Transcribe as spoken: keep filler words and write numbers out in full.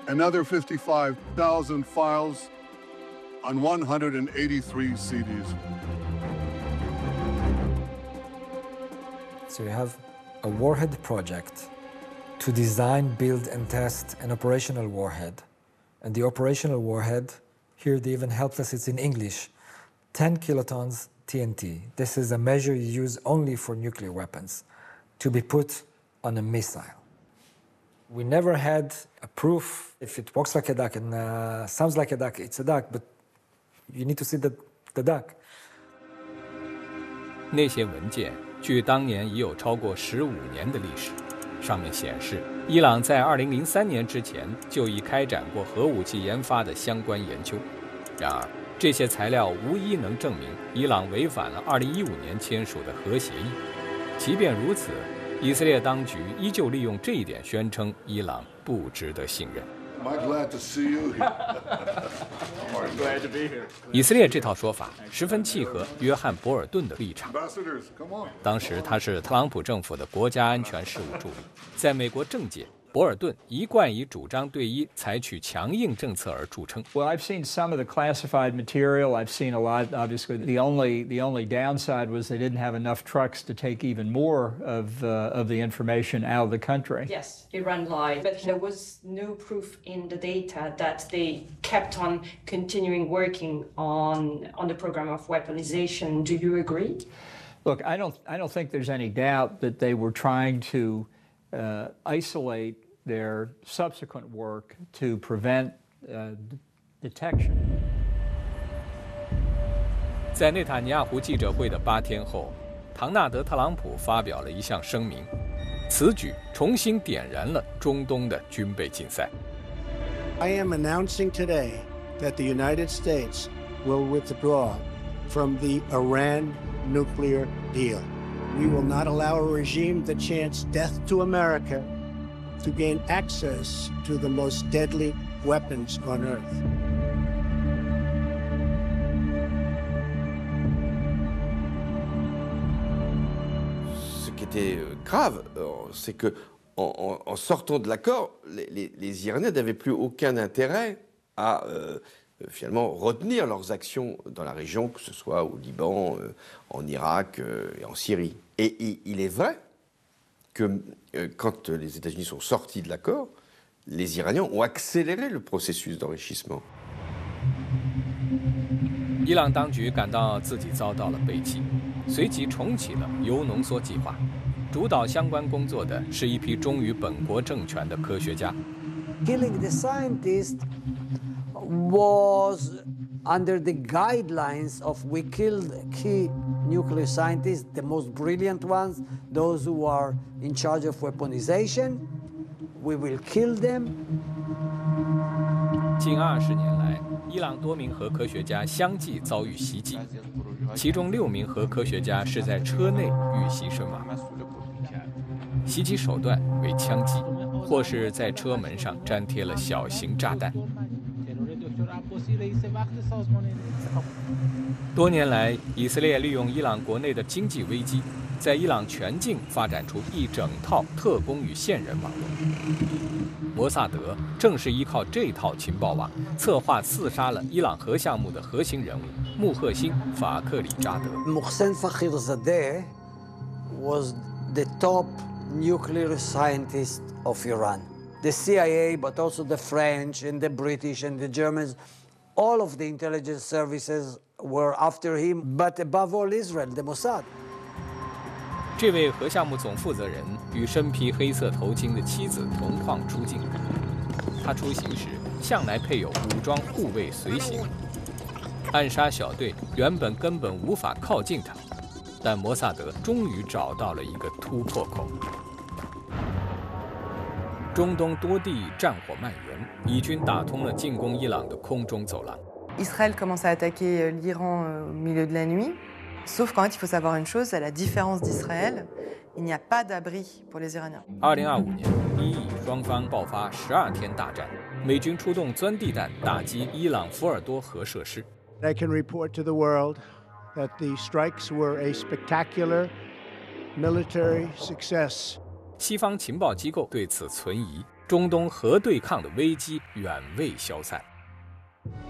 another fifty-five thousand files on one hundred eighty-three C Ds. So you have a warhead project to design, build, and test an operational warhead. And the operational warhead, here they even helped us, it's in English, ten kilotons T N T. This is a measure you use only for nuclear weapons, to be put on a missile. We never had a proof if it walks like a duck and uh, sounds like a duck, it's a duck, but you need to see the, the duck. 那些文件距当年已有超过十五年的历史，上面显示，伊朗在二零零三年之前就已开展过核武器研发的相关研究。然而，这些材料无一能证明伊朗违反了二零一五年签署的核协议。即便如此，以色列当局依旧利用这一点宣称伊朗不值得信任。以色列这套说法十分契合约翰·博尔顿的立场。当时他是特朗普政府的国家安全事务助理，在美国政界，博尔顿一贯以主张对伊采取强硬政策而著称。 Well, I've seen some of the classified material. I've seen a lot. Obviously, the only the only downside was they didn't have enough trucks to take even more of uh, of the information out of the country. Yes, Iran lied, but there was no proof in the data that they kept on continuing working on on the program of weaponization. Do you agree? Look, I don't I don't think there's any doubt that they were trying to uh, isolate their subsequent work to prevent uh, detection. 在内塔尼亚胡记者会的八天后，唐纳德·特朗普发表了一项声明，此举重新点燃了中东的军备竞赛。 I am announcing today that the United States will withdraw from the Iran nuclear deal. We will not allow a regime that chants death to America to gain access to the most deadly weapons on earth. Ce qui était grave, c'est que en, en, en sortant de l'accord, les, les, les Iraniens n'avaient plus aucun intérêt à euh, finalement retenir leurs actions dans la région, que ce soit au Liban, euh, en Irak euh, et en Syrie. Et, et il est vrai que euh, quand les États-Unis sont sortis de l'accord, les Iraniens ont accéléré le processus d'enrichissement. 伊朗当局感到自己遭到了背弃，随即重启了铀浓缩计划。主导相关工作的是一批忠于本国政权的科学家。 Killing the scientist was under the guidelines of we killed key nuclear scientists, the most brilliant ones, those who are in charge of weaponization. We will kill them. 近二十年来，伊朗多名核科学家相继遭遇袭击，其中六名核科学家是在车内遇袭身亡。袭击手段为枪击，或是在车门上粘贴了小型炸弹。多年来，以色列利用伊朗国内的经济危机，在伊朗全境发展出一整套特工与线人网络。摩萨德正是依靠这套情报网，策划刺杀了伊朗核项目的核心人物穆赫辛·法克里扎德。 Mohsen Fakhrizadeh was the top nuclear scientist of Iran. The C I A, but also the French and the British and the Germans, all of the intelligence services were after him, but above all Israel, the Mossad. 这位核项目总负责人与身披黑色头巾的妻子同框出镜。他出行时向来配有武装护卫随行，暗杀小队原本根本无法靠近他，但摩萨德终于找到了一个突破口。中东多地战火蔓延，以军打通了进攻伊朗的空中走廊。 Israël commence à attaquer l'Iran au milieu de la nuit. Sauf qu'en fait, il faut savoir une chose, à la différence d'Israël, il n'y a pas d'abri pour les Iraniens. 二零二五年，伊以双方爆发十二天大战，美军出动钻地弹打击伊朗福尔多核设施。 I can report to the world that the strikes were a spectacular military success. 西方情报机构对此存疑， 中东核对抗的危机远未消散。